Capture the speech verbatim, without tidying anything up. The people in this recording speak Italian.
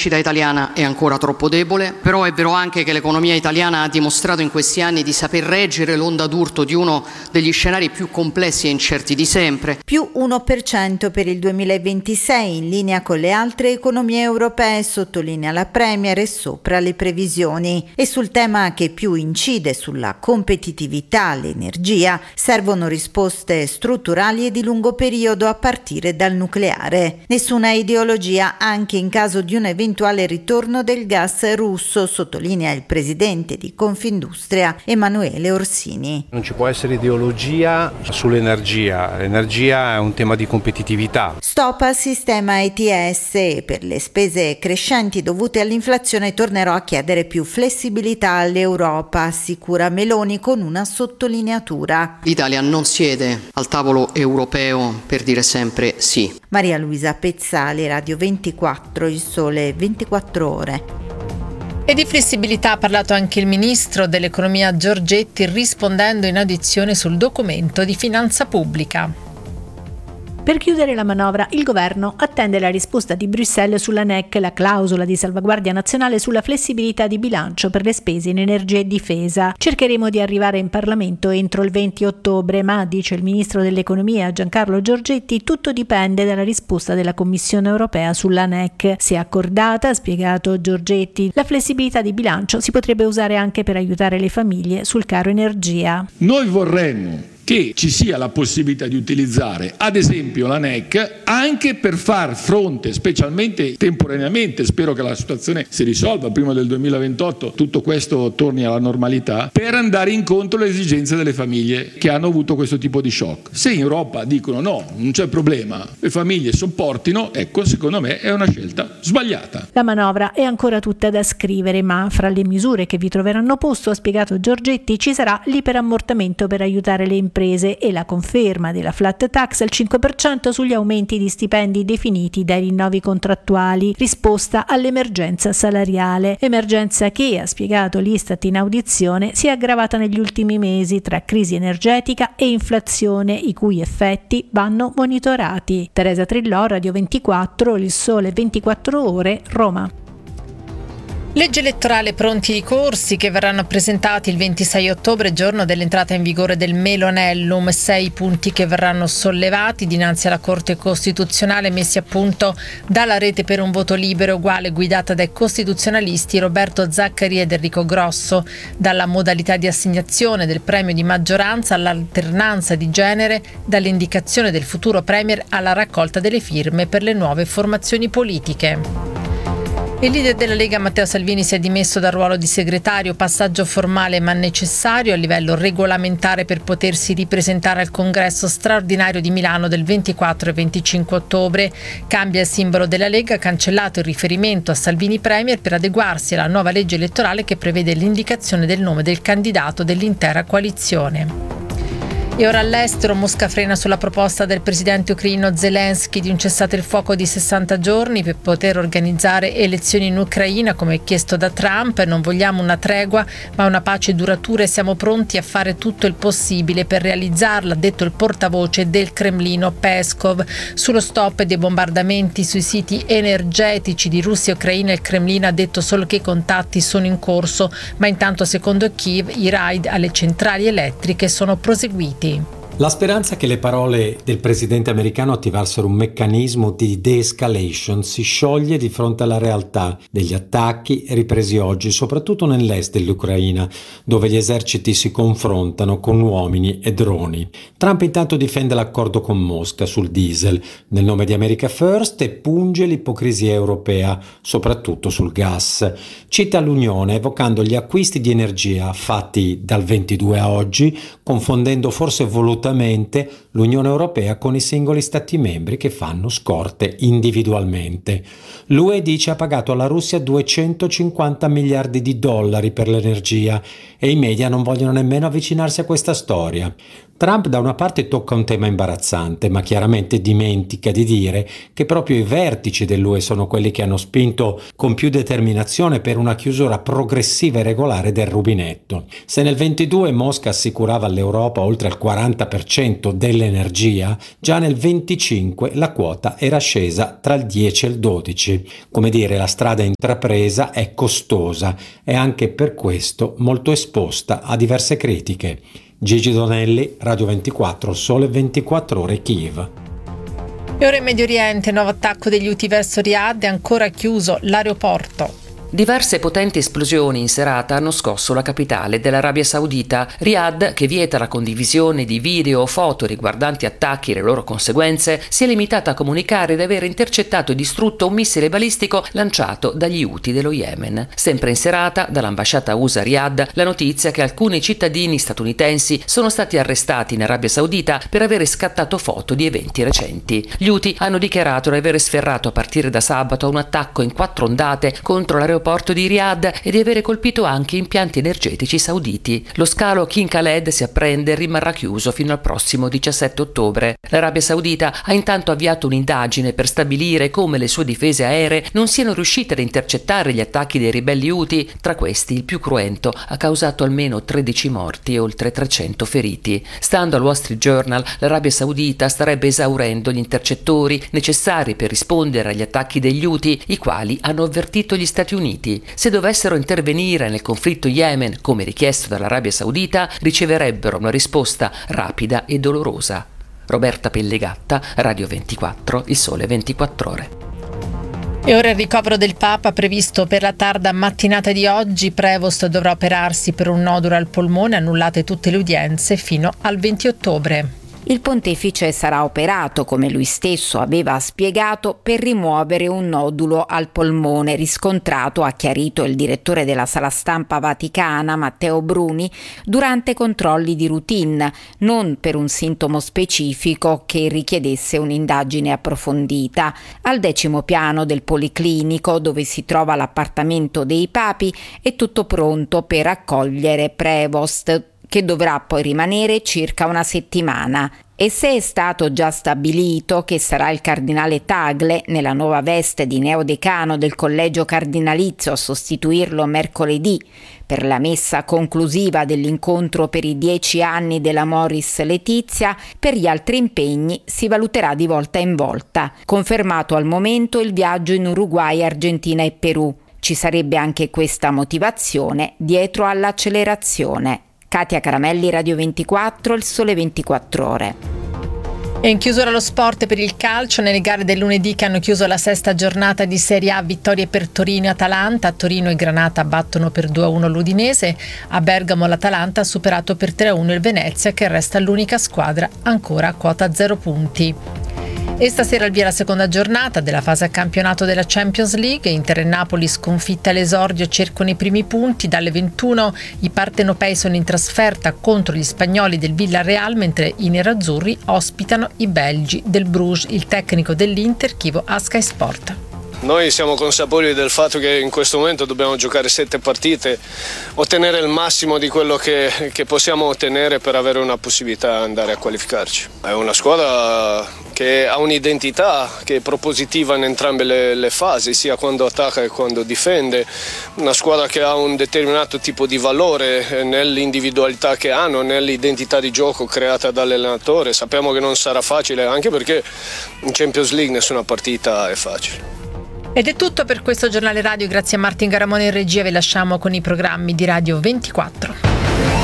crescita italiana è ancora troppo debole, però è vero anche che l'economia italiana ha dimostrato in questi anni di saper reggere l'onda d'urto di uno degli scenari più complessi e incerti di sempre. Più uno per cento per il duemilaventisei, in linea con le altre economie europee, sottolinea la Premier, e sopra le previsioni. E sul tema che più incide sulla competitività, l'energia, servono risposte strutturali e di lungo periodo a partire dal nucleare. Nessuna ideologia anche in caso di un eventuale ritorno del gas russo, sottolinea il presidente di Confindustria Emanuele Orsini. Non ci può essere ideologia sull'energia, l'energia è un tema di competitività. Stop al sistema E T S e per le spese crescenti dovute all'inflazione tornerò a chiedere più flessibilità all'Europa, assicura Meloni con una sottolineatura. L'Italia non siede al tavolo europeo per dire sempre sì. Maria Luisa Pezzali, Radio ventiquattro, Il Sole ventiquattro Ore. E di flessibilità ha parlato anche il ministro dell'economia Giorgetti, rispondendo in audizione sul documento di finanza pubblica. Per chiudere la manovra, il governo attende la risposta di Bruxelles sulla N E C, la clausola di salvaguardia nazionale sulla flessibilità di bilancio per le spese in energia e difesa. Cercheremo di arrivare in Parlamento entro il venti ottobre, ma, dice il ministro dell'economia Giancarlo Giorgetti, tutto dipende dalla risposta della Commissione europea sulla N E C. Se accordata, ha spiegato Giorgetti, la flessibilità di bilancio si potrebbe usare anche per aiutare le famiglie sul caro energia. Noi vorremmo che ci sia la possibilità di utilizzare ad esempio la N E C anche per far fronte, specialmente temporaneamente, spero che la situazione si risolva prima del duemilaventotto, tutto questo torni alla normalità, per andare incontro alle esigenze delle famiglie che hanno avuto questo tipo di shock. Se in Europa dicono no, non c'è problema, le famiglie sopportino, ecco, secondo me è una scelta sbagliata. La manovra è ancora tutta da scrivere, ma fra le misure che vi troveranno posto, ha spiegato Giorgetti, ci sarà l'iperammortamento per aiutare le imprese e la conferma della flat tax al cinque per cento sugli aumenti di stipendi definiti dai rinnovi contrattuali, risposta all'emergenza salariale. Emergenza che, ha spiegato l'Istat in audizione, si è aggravata negli ultimi mesi tra crisi energetica e inflazione, i cui effetti vanno monitorati. Teresa Trillò, Radio ventiquattro, Il Sole ventiquattro Ore, Roma. Legge elettorale pronti i corsi che verranno presentati il ventisei ottobre, giorno dell'entrata in vigore del Melonellum. Sei punti che verranno sollevati dinanzi alla Corte Costituzionale, messi a punto dalla Rete per un voto libero e uguale, guidata dai costituzionalisti Roberto Zaccari ed Enrico Grosso. Dalla modalità di assegnazione del premio di maggioranza all'alternanza di genere, dall'indicazione del futuro premier alla raccolta delle firme per le nuove formazioni politiche. Il leader della Lega Matteo Salvini si è dimesso dal ruolo di segretario, passaggio formale ma necessario a livello regolamentare per potersi ripresentare al congresso straordinario di Milano del ventiquattro e venticinque ottobre. Cambia il simbolo della Lega, cancellato il riferimento a Salvini Premier per adeguarsi alla nuova legge elettorale che prevede l'indicazione del nome del candidato dell'intera coalizione. E ora all'estero, Mosca frena sulla proposta del presidente ucraino Zelensky di un cessate il fuoco di sessanta giorni per poter organizzare elezioni in Ucraina come chiesto da Trump. Non vogliamo una tregua ma una pace duratura e siamo pronti a fare tutto il possibile per realizzarla, ha detto il portavoce del Cremlino Peskov. Sullo stop dei bombardamenti sui siti energetici di Russia e Ucraina, il Cremlino ha detto solo che i contatti sono in corso, ma intanto secondo Kiev i raid alle centrali elettriche sono proseguiti. La speranza che le parole del presidente americano attivassero un meccanismo di de-escalation si scioglie di fronte alla realtà degli attacchi ripresi oggi, soprattutto nell'est dell'Ucraina, dove gli eserciti si confrontano con uomini e droni. Trump intanto difende l'accordo con Mosca sul diesel nel nome di America First e punge l'ipocrisia europea, soprattutto sul gas. Cita l'Unione evocando gli acquisti di energia fatti dal ventidue a oggi, confondendo forse volutamente l'Unione Europea con i singoli Stati membri che fanno scorte individualmente. L'U E dice ha pagato alla Russia duecentocinquanta miliardi di dollari per l'energia e i media non vogliono nemmeno avvicinarsi a questa storia. Trump da una parte tocca un tema imbarazzante, ma chiaramente dimentica di dire che proprio i vertici dell'U E sono quelli che hanno spinto con più determinazione per una chiusura progressiva e regolare del rubinetto. Se nel ventidue Mosca assicurava all'Europa oltre il quaranta per cento dell'energia, già nel venticinque la quota era scesa tra il dieci e il dodici. Come dire, la strada intrapresa è costosa e anche per questo molto esposta a diverse critiche. Gigi Donelli, Radio ventiquattro, Sole ventiquattro Ore, Kiev. E ora in Medio Oriente, nuovo attacco degli Houthi verso Riyadh e ancora chiuso l'aeroporto. Diverse potenti esplosioni in serata hanno scosso la capitale dell'Arabia Saudita. Riyadh, che vieta la condivisione di video o foto riguardanti attacchi e le loro conseguenze, si è limitata a comunicare di aver intercettato e distrutto un missile balistico lanciato dagli Houthi dello Yemen. Sempre in serata, dall'ambasciata U S A a Riyadh, la notizia che alcuni cittadini statunitensi sono stati arrestati in Arabia Saudita per avere scattato foto di eventi recenti. Gli Houthi hanno dichiarato di aver sferrato a partire da sabato un attacco in quattro ondate contro l'aeroporto porto di Riyadh e di avere colpito anche impianti energetici sauditi. Lo scalo King Khaled, si apprende, rimarrà chiuso fino al prossimo diciassette ottobre. L'Arabia Saudita ha intanto avviato un'indagine per stabilire come le sue difese aeree non siano riuscite ad intercettare gli attacchi dei ribelli Houthi. Tra questi, il più cruento ha causato almeno tredici morti e oltre trecento feriti. Stando al Wall Street Journal, l'Arabia Saudita starebbe esaurendo gli intercettori necessari per rispondere agli attacchi degli Houthi, i quali hanno avvertito gli Stati Uniti. Se dovessero intervenire nel conflitto Yemen, come richiesto dall'Arabia Saudita, riceverebbero una risposta rapida e dolorosa. Roberta Pellegatta, Radio ventiquattro, Il Sole ventiquattro Ore. E ora il ricovero del Papa previsto per la tarda mattinata di oggi. Prevost dovrà operarsi per un nodulo al polmone, annullate tutte le udienze fino al venti ottobre. Il pontefice sarà operato, come lui stesso aveva spiegato, per rimuovere un nodulo al polmone riscontrato, ha chiarito il direttore della sala stampa vaticana Matteo Bruni, durante controlli di routine, non per un sintomo specifico che richiedesse un'indagine approfondita. Al decimo piano del policlinico, dove si trova l'appartamento dei papi, è tutto pronto per accogliere Prevost, che dovrà poi rimanere circa una settimana. E se è stato già stabilito che sarà il cardinale Tagle, nella nuova veste di neodecano del collegio cardinalizio, a sostituirlo mercoledì per la messa conclusiva dell'incontro per i dieci anni della Moris Letizia, per gli altri impegni si valuterà di volta in volta. Confermato al momento il viaggio in Uruguay, Argentina e Perù. Ci sarebbe anche questa motivazione dietro all'accelerazione. Katia Caramelli, Radio ventiquattro, Il Sole ventiquattro Ore. E in chiusura lo sport per il calcio, nelle gare del lunedì che hanno chiuso la sesta giornata di Serie A, vittorie per Torino e Atalanta. Torino e Granata battono per due a uno l'Udinese. A Bergamo l'Atalanta ha superato per tre a uno il Venezia, che resta l'unica squadra ancora a quota zero punti. E stasera al via la seconda giornata della fase a campionato della Champions League. Inter e Napoli, sconfitta all'esordio, cercano i primi punti. Dalle ventuno i partenopei sono in trasferta contro gli spagnoli del Villarreal, mentre i nerazzurri ospitano i belgi del Bruges. Il tecnico dell'Inter, Chivo, a Sky Sport. Noi siamo consapevoli del fatto che in questo momento dobbiamo giocare sette partite, ottenere il massimo di quello che, che possiamo ottenere per avere una possibilità di andare a qualificarci. È una squadra che ha un'identità che è propositiva in entrambe le, le fasi, sia quando attacca che quando difende, una squadra che ha un determinato tipo di valore nell'individualità che hanno, nell'identità di gioco creata dall'allenatore. Sappiamo che non sarà facile, anche perché in Champions League nessuna partita è facile. Ed è tutto per questo giornale radio, grazie a Martin Garamone in regia, vi lasciamo con i programmi di Radio ventiquattro.